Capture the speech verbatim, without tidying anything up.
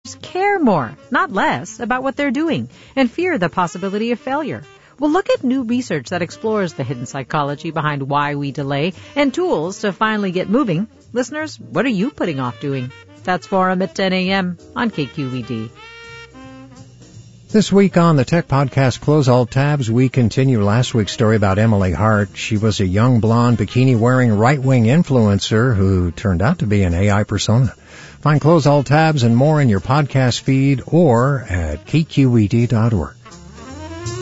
startups care more, not less, about what they're doing and fear the possibility of failure. We'll look at new research that explores the hidden psychology behind why we delay and tools to finally get moving. Listeners, what are you putting off doing? That's Forum at ten a.m. on K Q E D. This week on the Tech Podcast Close All Tabs, we continue last week's story about Emily Hart. She was a young blonde bikini-wearing right-wing influencer who turned out to be an A I persona. Find Close All Tabs and more in your podcast feed or at K Q E D dot org.